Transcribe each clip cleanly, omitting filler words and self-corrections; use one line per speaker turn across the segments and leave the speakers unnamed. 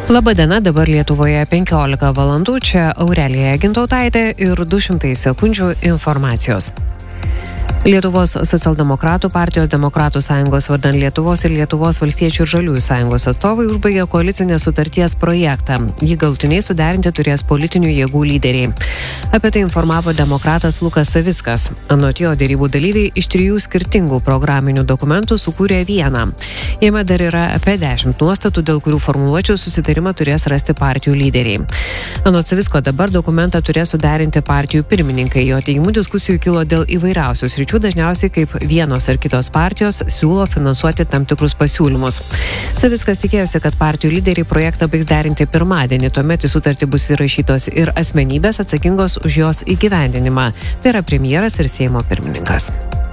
Labadiena, dabar Lietuvoje 15 valandų, čia Aurelija Gintautaitė ir 200 sekundžių informacijos. Lietuvos socialdemokratų partijos Demokratų sąjungos vardan Lietuvos ir Lietuvos valstiečių ir žaliųjų sąjungos atstovai užbaigė koalicinės sutarties projektą. Jį galutiniai suderinti turės politinių jėgų lyderiai. Apie tai informavo demokratas Lukas Savickas. Anot jo, dėrybų dalyviai iš 3 skirtingų programinių dokumentų sukūrė vieną. Jame dar yra apie 10 nuostatų, dėl kurių formuluočių susitarimą turės rasti partijų lyderiai. Anot Savicko, dabar dokumentą turės suderinti partijų pirmininkai. Jo teigimu, diskusijų kilo dėl įvairiausių sričių, dažniausiai kaip vienos ar kitos partijos siūlo finansuoti tam tikrus pasiūlymus. Savickas tikėjosi, kad partijų lyderiai projektą baigs derinti pirmadienį, tuomet į sutartį bus įrašytos ir asmenybės atsakingos už jos įgyvendinimą. Tai yra premjeras ir Seimo pirmininkas.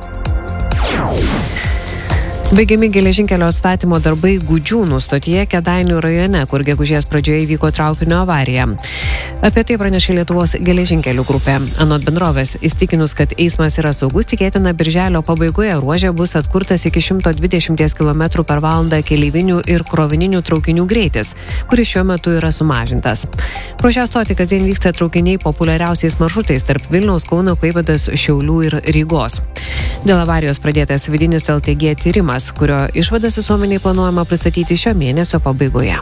Baigiami geležinkelio statymo darbai Gudžiūnų stotyje Kėdainių rajone, kur gegužės pradžioje įvyko traukinio avarija. Apie tai pranešė Lietuvos geležinkelių grupė. Anot bendrovės, įstikinus, kad eismas yra saugus, tikėtina birželio pabaigoje ruože bus atkurtas iki 120 km/h keleivinių ir krovininių traukinių greitis, kuris šiuo metu yra sumažintas. Pro šią stotį kasdien vyksta traukiniai populiariausiais maršrutais tarp Vilniaus, Kauno, Klaipėdos, Šiaulių ir Rygos. Dėl avarijos pradėtas vidinis LTG tyrimas, kurio išvadas visuomeniai planuojama pristatyti šio mėnesio pabaigoje.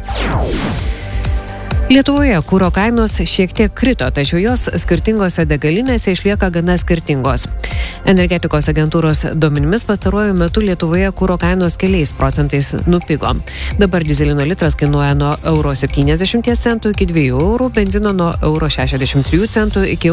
Lietuvoje kuro kainos šiek tiek krito, tačiau jos skirtingose degalinėse išlieka gana skirtingos. Energetikos agentūros duomenimis pastaruoju metu Lietuvoje kuro kainos keliais procentais nupigo. Dabar dyzelino litras kainuoja nuo €70 iki €2, benzino nuo €63 iki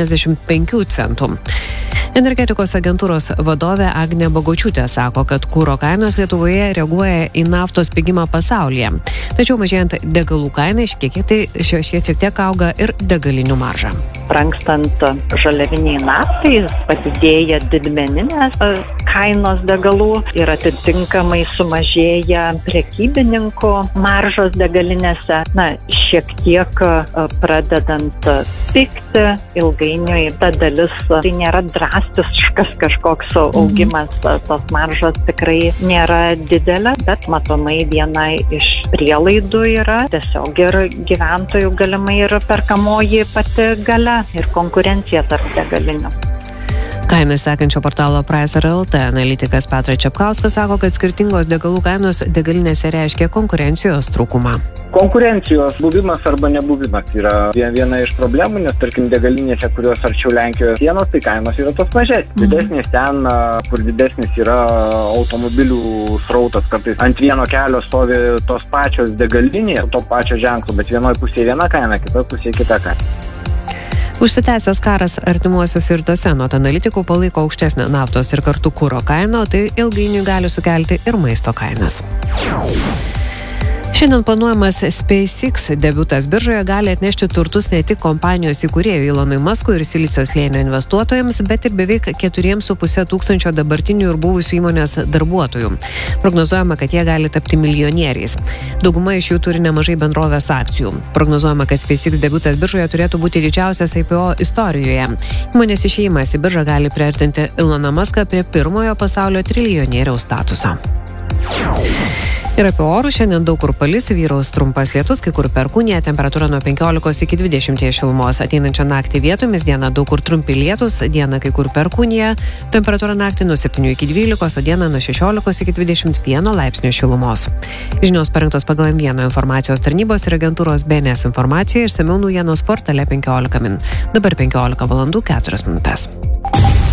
€95. Energetikos agentūros vadovė Agnė Bagočiūtė sako, kad kuro kainos Lietuvoje reaguoja į naftos pigimą pasaulyje. Tačiau mažėjant degalų kainai, šiek tiek auga ir degalinių marža.
Brangstant žaliaviniai naftai, padidėja didmeninės kainos degalų ir atitinkamai sumažėja prekybininkų maržos degalinėse. Šiek tiek pradedant pigti, ilgainiui ta dalis, tai nėra drastiškas kažkoks augimas, tos maržos tikrai nėra didelė, bet matomai viena iš prielaidų yra tiesiog ir gyventojų galimai ir perkamoji pati galia ir konkurencija tarp degalinių.
Kainas sekančio portalo Pricer.lt analitikas Petras Čepkauskas sako, kad skirtingos degalų kainos degalinėse reiškia konkurencijos trūkumą.
Konkurencijos buvimas arba nebuvimas yra viena iš problemų, nes tarkim degalinėse, kurios arčiau Lenkijos sienos, tai kainos yra tos mažesnės. Didesnės ten, kur didesnis yra automobilių srautas, kartais ant vieno kelio stovi tos pačios degalinės, to pačio ženklo, bet vienoje pusėje viena kaina, kitoje pusėje kita kaina.
Užsitęsęs karas artimuosiuose rytuose anot analitikų palaiko aukštesnę naftos ir kartu kuro kainą, tai ilgainiui gali sukelti ir maisto kainas. Šiandien planuojamas SpaceX debiutas biržoje gali atnešti turtus ne tik kompanijos įkūrėjui Elonui Muskui ir Silicio slėnio investuotojams, bet ir beveik 4,5 tūkstančio dabartinių ir buvusių įmonės darbuotojų. Prognozuojama, kad jie gali tapti milijonieriais. Dauguma iš jų turi nemažai bendrovės akcijų. Prognozuojama, kad SpaceX debiutas biržoje turėtų būti didžiausias IPO istorijoje. Įmonės išėjimas į biržą gali priartinti Eloną Muską prie pirmojo pasaulio triljonieriaus statuso. Ir apie orus šiandien daug kur palis, vyraus trumpas lietus, kai kur perkūnija, temperatūra nuo 15 iki 20 šilumos. Ateinančią naktį vietomis, dieną daug kur trumpi lietus, dieną kai kur perkūnija, temperatūra naktį nuo 7 iki 12, o dieną nuo 16 iki 21 laipsnių šilumos. Žinios parengtos pagal M1 informacijos tarnybos ir agentūros BNS informacija, išsamiau naujienos portale 15 min. Dabar 15 valandų 4 minutės.